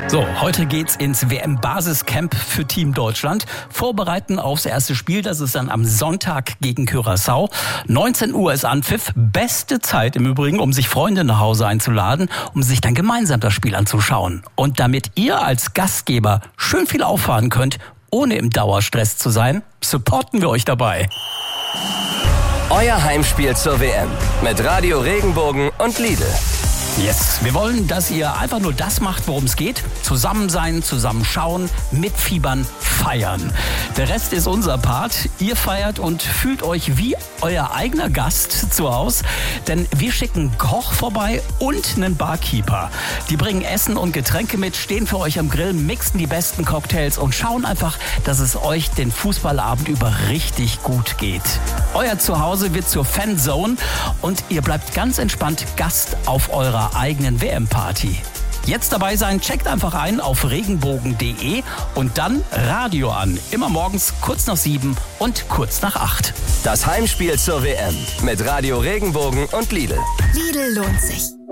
So, heute geht's ins WM-Basiscamp für Team Deutschland. Vorbereiten aufs erste Spiel, das ist dann am Sonntag gegen Curaçao. 19 Uhr ist Anpfiff. Beste Zeit im Übrigen, um sich Freunde nach Hause einzuladen, um sich dann gemeinsam das Spiel anzuschauen. Und damit ihr als Gastgeber schön viel auffahren könnt, ohne im Dauerstress zu sein, supporten wir euch dabei. Euer Heimspiel zur WM mit Radio Regenbogen und Lidl. Yes, wir wollen, dass ihr einfach nur das macht, worum es geht. Zusammen sein, zusammen schauen, mitfiebern, feiern. Der Rest ist unser Part. Ihr feiert und fühlt euch wie euer eigener Gast zu Hause. Denn wir schicken Koch vorbei und einen Barkeeper. Die bringen Essen und Getränke mit, stehen für euch am Grill, mixen die besten Cocktails und schauen einfach, dass es euch den Fußballabend über richtig gut geht. Euer Zuhause wird zur Fanzone und ihr bleibt ganz entspannt Gast auf eurer eigenen WM-Party. Jetzt dabei sein, checkt einfach ein auf regenbogen.de und dann Radio an. Immer morgens kurz nach 7 und kurz nach 8. Das Heimspiel zur WM mit Radio Regenbogen und Lidl. Lidl lohnt sich.